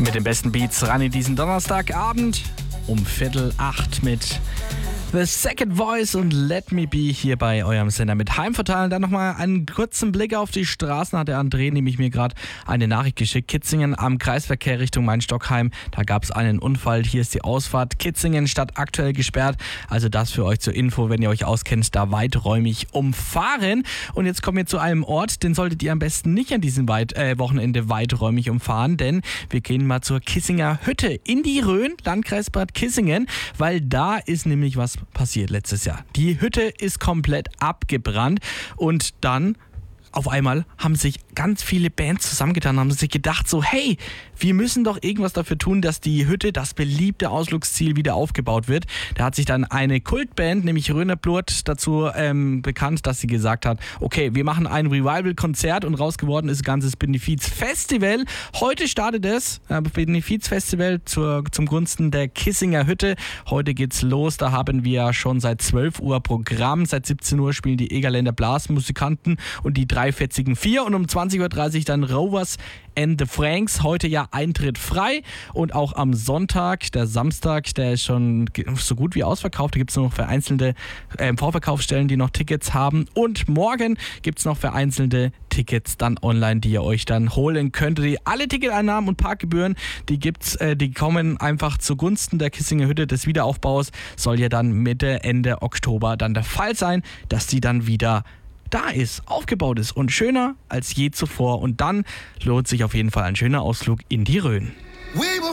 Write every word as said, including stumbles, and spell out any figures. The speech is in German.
Mit den besten Beats ran in diesen Donnerstagabend um Viertel acht mit The Second Voice und Let Me Be hier bei eurem Sender mit Heimverteilen. Dann nochmal einen kurzen Blick auf die Straßen. Hat der André nämlich mir gerade eine Nachricht geschickt. Kitzingen am Kreisverkehr Richtung Main-Stockheim. Da gab es einen Unfall. Hier ist die Ausfahrt. Kitzingen statt aktuell gesperrt. Also das für euch zur Info, wenn ihr euch auskennt, da weiträumig umfahren. Und jetzt kommen wir zu einem Ort, den solltet ihr am besten nicht an diesem Weit- äh, Wochenende weiträumig umfahren, denn wir gehen mal zur Kissinger Hütte in die Rhön, Landkreis Bad Kissingen, weil da ist nämlich was passiert letztes Jahr. Die Hütte ist komplett abgebrannt und dann auf einmal haben sich ganz viele Bands zusammengetan, haben sich gedacht so, hey, wir müssen doch irgendwas dafür tun, dass die Hütte, das beliebte Ausflugsziel, wieder aufgebaut wird. Da hat sich dann eine Kultband, nämlich Röner Blurt, dazu ähm, bekannt, dass sie gesagt hat, okay, wir machen ein Revival-Konzert und raus geworden ist ein ganzes Benefiz-Festival. Heute startet es, äh, Benefiz-Festival zur, zum Gunsten der Kissinger Hütte. Heute geht's los, da haben wir schon seit zwölf Uhr Programm. Seit siebzehn Uhr spielen die Egerländer Blasmusikanten und die drei fetzigen vier und um zwanzig Uhr dreißig dann Rovers and the Franks. Heute ja Eintritt frei und auch am Sonntag, der Samstag, der ist schon so gut wie ausverkauft. Da gibt es nur noch vereinzelte äh, Vorverkaufsstellen, die noch Tickets haben. Und morgen gibt es noch vereinzelte Tickets dann online, die ihr euch dann holen könnt. Die, alle Ticketeinnahmen und Parkgebühren, die gibt's, äh, die kommen einfach zugunsten der Kissinger Hütte des Wiederaufbaus. Soll ja dann Mitte, Ende Oktober dann der Fall sein, dass die dann wieder da ist, aufgebaut ist und schöner als je zuvor. Und dann lohnt sich auf jeden Fall ein schöner Ausflug in die Rhön. We will